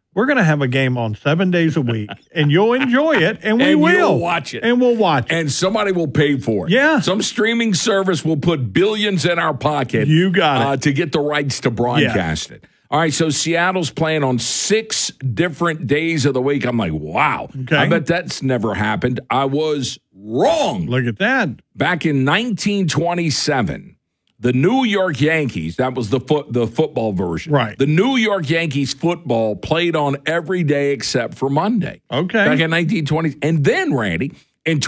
we're going to have a game on 7 days a week, and you'll enjoy it, and we will. You'll watch it. And we'll watch it. And somebody will pay for it. Yeah. Some streaming service will put billions in our pocket. You got it. To get the rights to broadcast it. All right, so Seattle's playing on 6 different days of the week. I'm like, wow. Okay. I bet that's never happened. I was wrong. Look at that. Back in 1927, the New York Yankees, that was the football version. Right. The New York Yankees football played on every day except for Monday. Okay. Back in 1920. And then, Randy, in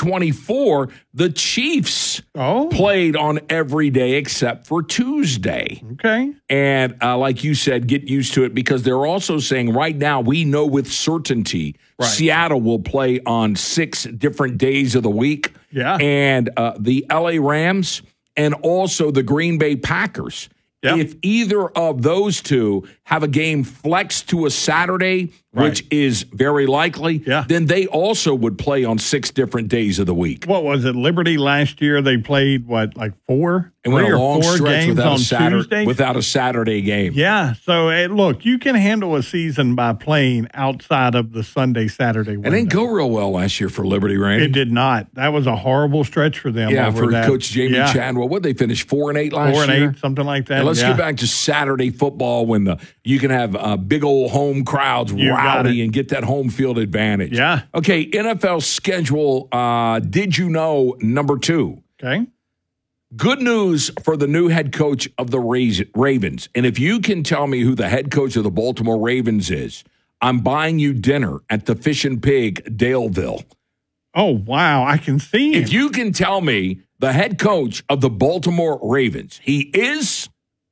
2024, the Chiefs played on every day except for Tuesday. Okay. And like you said, get used to it because they're also saying right now we know with certainty Seattle will play on 6 different days of the week. Yeah. And the LA Rams and also the Green Bay Packers. Yep. If either of those two have a game flexed to a Saturday, which is very likely, then they also would play on 6 different days of the week. What was it? Liberty last year, they played, like 4? And went a long stretch games without a Saturday game. Yeah. So, look, you can handle a season by playing outside of the Sunday, Saturday window. It didn't go real well last year for Liberty, Randy. It did not. That was a horrible stretch for them. Yeah, over for that. Coach Jamie Chadwell. What did they finish, 4-8 last year? 4-8, something like that. Now let's get back to Saturday football when you can have big old home crowds rowdy and get that home field advantage. Yeah. Okay, NFL schedule, did you know, number 2. Okay. Good news for the new head coach of the Ravens. And if you can tell me who the head coach of the Baltimore Ravens is, I'm buying you dinner at the Fish and Pig, Daleville. Oh, wow. I can see him. If you can tell me the head coach of the Baltimore Ravens, he is...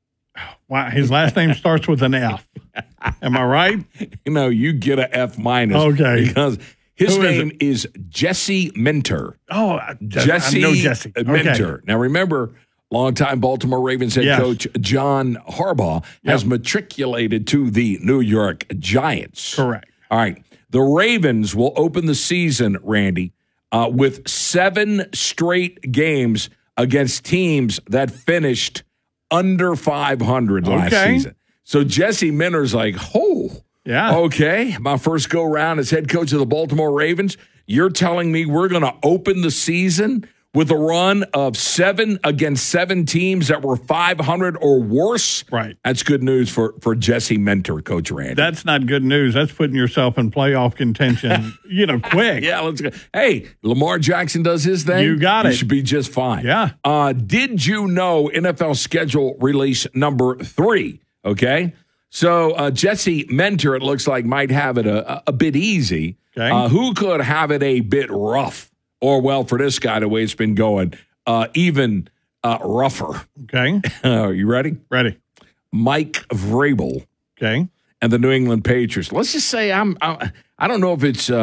Wow, his last name starts with an F. Am I right? No, you get an F minus. Okay. Because his name is Jesse Minter. Oh, Jesse, I know Jesse. Minter. Okay. Now, remember, longtime Baltimore Ravens head coach John Harbaugh has matriculated to the New York Giants. Correct. All right. The Ravens will open the season, Randy, with 7 straight games against teams that finished under 500 last season. So Jesse Minter's like, okay, my first go-round as head coach of the Baltimore Ravens. You're telling me we're going to open the season with a run of 7 against 7 teams that were 500 or worse? Right. That's good news for Jesse Minter, Coach Randy. That's not good news. That's putting yourself in playoff contention, quick. Yeah, let's go. Hey, Lamar Jackson does his thing. You got it. He should be just fine. Yeah. Did you know NFL schedule release number 3? Okay. So Jesse Minter, it looks like, might have it a bit easy. Okay. Who could have it a bit rough? Or, well, for this guy, the way it's been going, even rougher. Okay. You ready? Ready. Mike Vrabel. Okay. And the New England Patriots. Let's just say I don't know if it's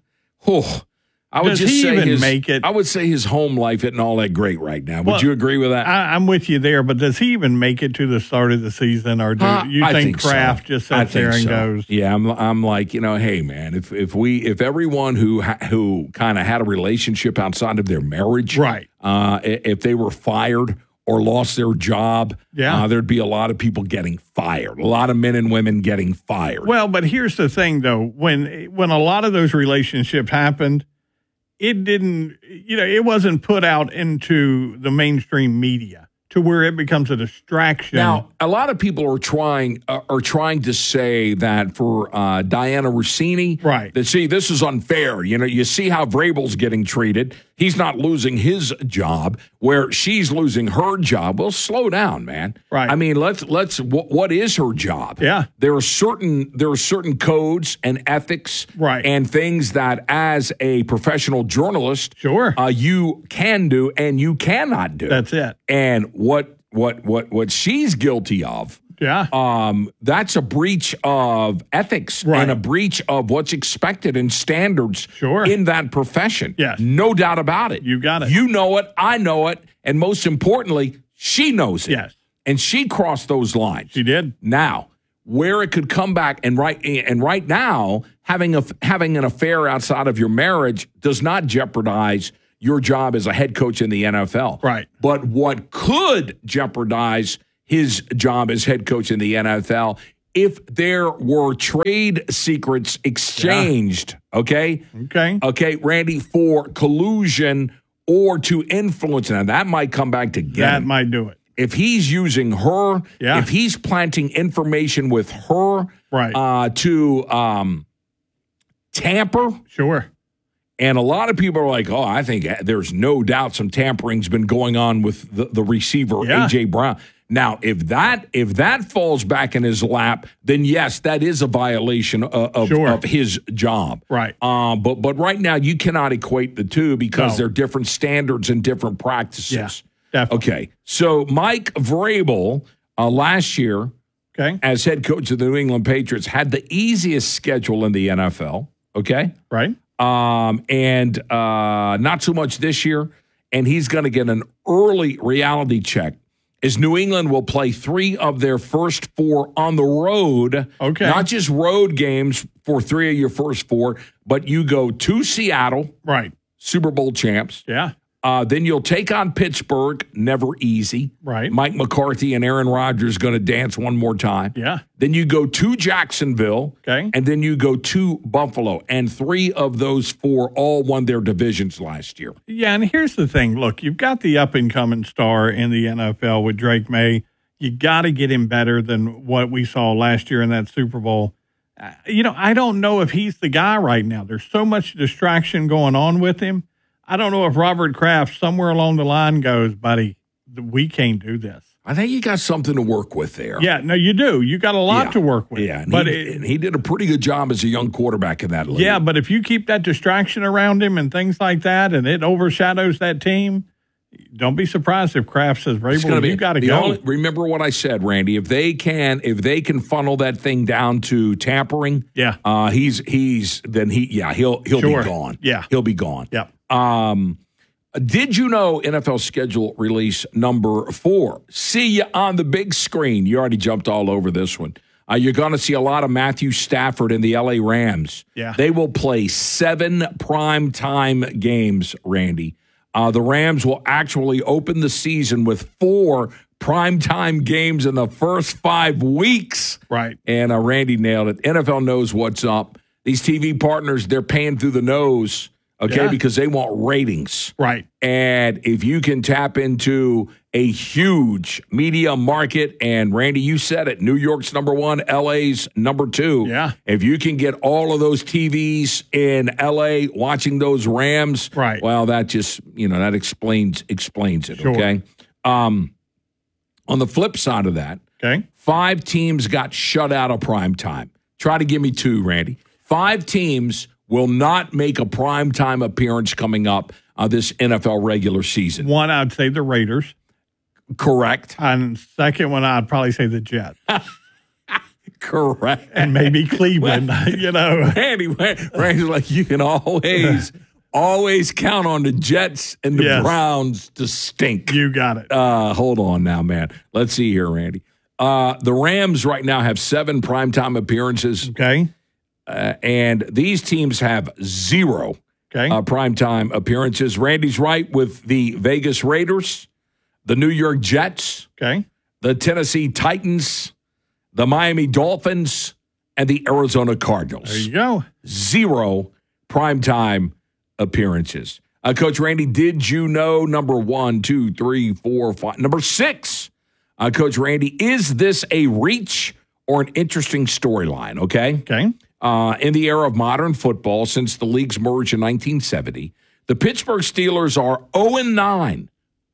I would Does just he say even his, make it? I would say his home life isn't all that great right now. Would you agree with that? I'm with you there, but does he even make it to the start of the season, or do you think Kraft just sits there and goes? Yeah, I'm like, hey man, if everyone who kind of had a relationship outside of their marriage, right? If they were fired or lost their job, there'd be a lot of people getting fired, a lot of men and women getting fired. Well, but here's the thing, though, when a lot of those relationships happened, it didn't, it wasn't put out into the mainstream media to where it becomes a distraction. Now, a lot of people are trying to say that for Diana Rossini, right? That see, this is unfair. You see how Vrabel's getting treated. He's not losing his job, where she's losing her job. Well, slow down, man. Right. I mean, let's. What is her job? Yeah. There are certain codes and ethics, right, and things that, as a professional journalist, sure, you can do and you cannot do. That's it. And what she's guilty of, that's a breach of ethics and a breach of what's expected and standards in that profession. Yes. No doubt about it. You got it. You know it, I know it, and most importantly, she knows it. Yes. And she crossed those lines. She did. Now, where it could come back, and right now, having an affair outside of your marriage does not jeopardize your job as a head coach in the NFL. Right. But what could jeopardize his job as head coach in the NFL if there were trade secrets exchanged, okay, Randy, for collusion or to influence. Now, that might come back to get That him. might do it. If he's using her, Yeah. if he's planting information with her to tamper. Sure. And a lot of people are like, oh, I think there's no doubt some tampering's been going on with the receiver, A.J. Brown. Now, if that falls back in his lap, then yes, that is a violation of his job. Right. But right now, you cannot equate the two because they're different standards and different practices. Yeah, definitely. Okay. So Mike Vrabel last year, as head coach of the New England Patriots, had the easiest schedule in the NFL. Okay. Right. And not so much this year. And he's going to get an early reality check as New England will play 3 of their first 4 on the road. Okay. Not just road games for 3 of your first 4, but you go to Seattle. Right. Super Bowl champs. Yeah. Then you'll take on Pittsburgh, never easy. Right. Mike McCarthy and Aaron Rodgers going to dance one more time. Yeah. Then you go to Jacksonville. Okay. And then you go to Buffalo. And 3 of those 4 all won their divisions last year. Yeah, and here's the thing. Look, you've got the up-and-coming star in the NFL with Drake May. You got to get him better than what we saw last year in that Super Bowl. I don't know if he's the guy right now. There's so much distraction going on with him. I don't know if Robert Kraft somewhere along the line goes, buddy, we can't do this. I think you got something to work with there. Yeah, no, you do. You got a lot to work with. Yeah, and he did a pretty good job as a young quarterback in that league. Yeah, but if you keep that distraction around him and things like that, and it overshadows that team, don't be surprised if Kraft says, Vrabel, you got to go. Remember what I said, Randy. If they can funnel that thing down to tampering, he'll be gone. Yeah, he'll be gone. Yep. Did you know NFL schedule release number 4? See you on the big screen. You already jumped all over this one. You're going to see a lot of Matthew Stafford and the LA Rams. Yeah. They will play 7 primetime games, Randy. The Rams will actually open the season with 4 primetime games in the first 5 weeks. Right. And Randy nailed it. NFL knows what's up. These TV partners, they're paying through the nose. Okay, because they want ratings. Right. And if you can tap into a huge media market, and Randy, you said it, New York's number 1, LA's number 2. Yeah. If you can get all of those TVs in LA watching those Rams, right. Well, that just, that explains it, sure. Okay? On the flip side of that, 5 teams got shut out of prime time. Try to give me 2, Randy. 5 teams will not make a primetime appearance coming up this NFL regular season. 1, I'd say the Raiders. Correct. And second one, I'd probably say the Jets. Correct. And maybe Cleveland, Anyway, Randy's like, you can always count on the Jets and the Browns to stink. You got it. Hold on now, man. Let's see here, Randy. The Rams right now have 7 primetime appearances. Okay. And these teams have 0 primetime appearances. Randy's right with the Vegas Raiders, the New York Jets, the Tennessee Titans, the Miami Dolphins, and the Arizona Cardinals. There you go. 0 primetime appearances. Coach Randy, did you know number 1, 2, 3, 4, 5, number 6? Coach Randy, is this a reach or an interesting storyline? Okay. In the era of modern football, since the leagues merged in 1970, the Pittsburgh Steelers are 0-9.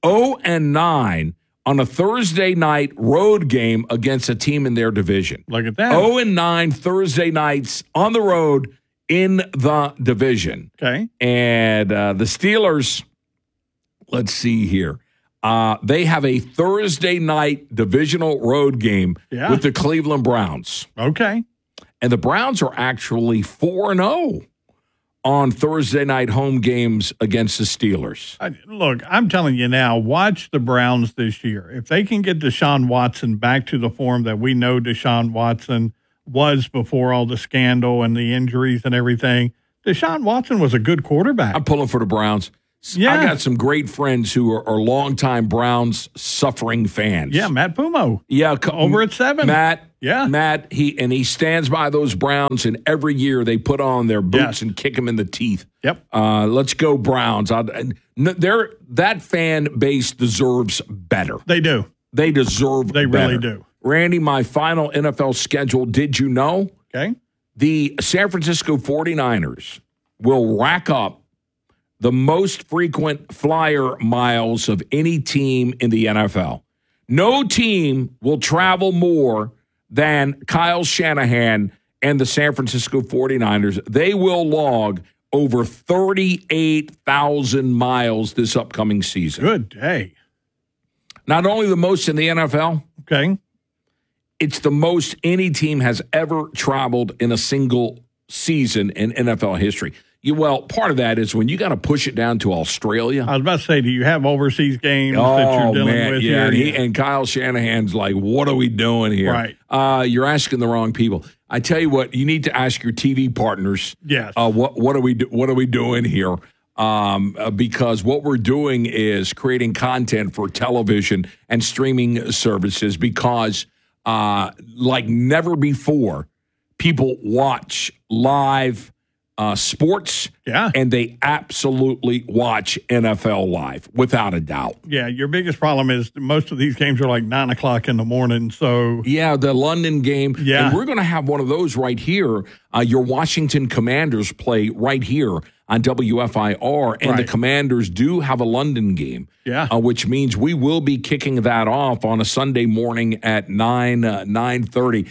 0-9 on a Thursday night road game against a team in their division. Look at that. 0-9 Thursday nights on the road in the division. Okay. And the Steelers, let's see here. They have a Thursday night divisional road game with the Cleveland Browns. Okay. And the Browns are actually 4-0 on Thursday night home games against the Steelers. Look, I'm telling you now, watch the Browns this year. If they can get Deshaun Watson back to the form that we know Deshaun Watson was before all the scandal and the injuries and everything, Deshaun Watson was a good quarterback. I'm pulling for the Browns. Yeah. I got some great friends who are longtime Browns suffering fans. Yeah, Matt Pumo. Yeah, over at 7. Matt, Yeah. Matt, he stands by those Browns, and every year they put on their boots Yes. and kick him in the teeth. Yep. Let's go Browns. That fan base deserves better. They do. They deserve They better. really do. Randy, my final NFL schedule, did you know? Okay. The San Francisco 49ers will rack up the most frequent flyer miles of any team in the NFL. No team will travel more than Kyle Shanahan and the San Francisco 49ers. They will log over 38,000 miles this upcoming season. Good day. Not only the most in the NFL, Okay. it's the most any team has ever traveled in a single season in NFL history. Well, part of that is when you got to push it down to Australia. I was about to say, do you have overseas games that you're dealing with yeah. here? And Kyle Shanahan's like, what are we doing here? Right. You're asking the wrong people. I tell you what, you need to ask your TV partners. Yes. What are we doing here? Because what we're doing is creating content for television and streaming services. Because like never before, people watch live sports, and they absolutely watch NFL live, without a doubt. Yeah, your biggest problem is most of these games are like 9 o'clock in the morning. So yeah, the London game. Yeah. And we're going to have one of those right here. Your Washington Commanders play right here on WFIR, and the Commanders do have a London game. Yeah. Which means we will be kicking that off on a Sunday morning at 9:30.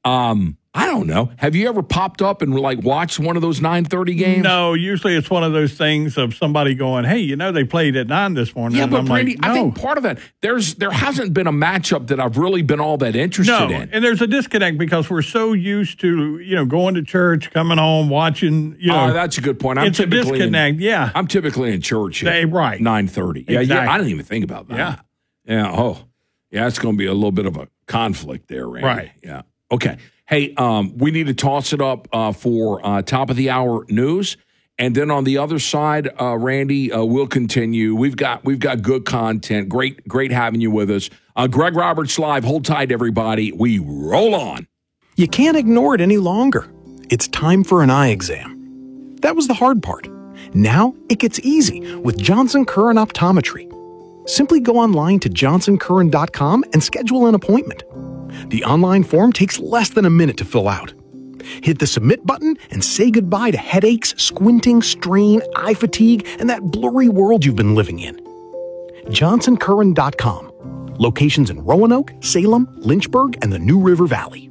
I don't know. Have you ever popped up and like watched one of those 9:30 games? No, usually it's one of those things of somebody going, "Hey, they played at 9 this morning." Yeah, and but I'm Brady, like, no. I think part of that there hasn't been a matchup that I've really been all that interested in. And there's a disconnect because we're so used to going to church, coming home, watching. That's a good point. It's a disconnect. I'm typically in church at 9:30. Yeah, Exactly. I didn't even think about that. Yeah. Yeah. It's going to be a little bit of a conflict there, Randy. Right. Yeah. Okay. Hey, we need to toss it up for top of the hour news, and then on the other side, Randy, we'll continue. We've got good content. Great having you with us. Greg Roberts live. Hold tight, everybody. We roll on. You can't ignore it any longer. It's time for an eye exam. That was the hard part. Now it gets easy with Johnson Curran Optometry. Simply go online to johnsoncurran.com and schedule an appointment. The online form takes less than a minute to fill out. Hit the submit button and say goodbye to headaches, squinting, strain, eye fatigue, and that blurry world you've been living in. johnsoncurran.com. Locations in Roanoke, Salem, Lynchburg, and the New River Valley.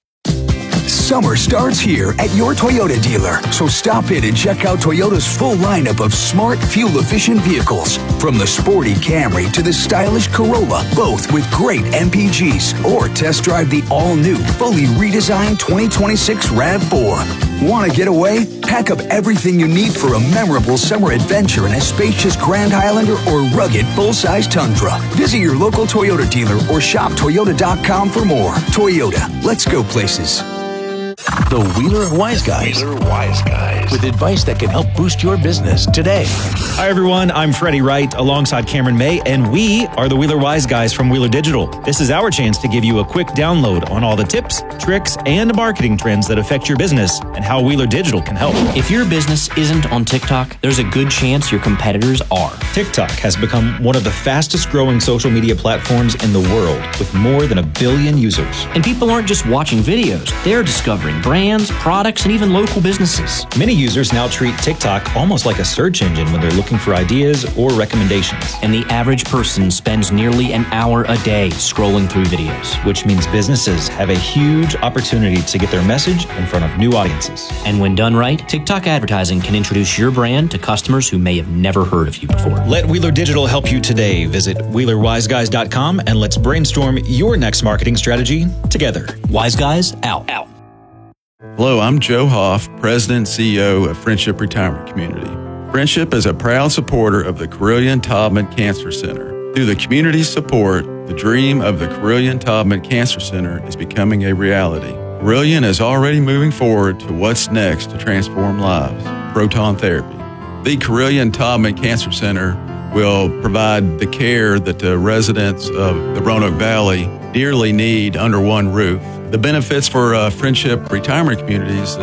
Summer starts here at your Toyota dealer. So stop in and check out Toyota's full lineup of smart, fuel-efficient vehicles. From the sporty Camry to the stylish Corolla, both with great MPGs. Or test drive the all-new, fully redesigned 2026 RAV4. Want to get away? Pack up everything you need for a memorable summer adventure in a spacious Grand Highlander or rugged full-size Tundra. Visit your local Toyota dealer or shop Toyota.com for more. Toyota, let's go places. The Wheeler Wise Guys. With advice that can help boost your business today. Hi, everyone. I'm Freddie Wright alongside Cameron May, and we are the Wheeler Wise Guys from Wheeler Digital. This is our chance to give you a quick download on all the tips, tricks, and marketing trends that affect your business and how Wheeler Digital can help. If your business isn't on TikTok, there's a good chance your competitors are. TikTok has become one of the fastest growing social media platforms in the world with more than 1 billion users. And people aren't just watching videos, they're discovering brands, products, and even local businesses. Many users now treat TikTok almost like a search engine when they're looking for ideas or recommendations. And the average person spends nearly an hour a day scrolling through videos. Which means businesses have a huge opportunity to get their message in front of new audiences. And when done right, TikTok advertising can introduce your brand to customers who may have never heard of you before. Let Wheeler Digital help you today. Visit WheelerWiseGuys.com and let's brainstorm your next marketing strategy together. Wise Guys, out. Hello, I'm Joe Hoff, President and CEO of Friendship Retirement Community. Friendship is a proud supporter of the Carilion-Taubman Cancer Center. Through the community's support, the dream of the Carilion-Taubman Cancer Center is becoming a reality. Carilion is already moving forward to what's next to transform lives, proton therapy. The Carilion-Taubman Cancer Center will provide the care that the residents of the Roanoke Valley dearly need under one roof. The benefits for Friendship Retirement Communities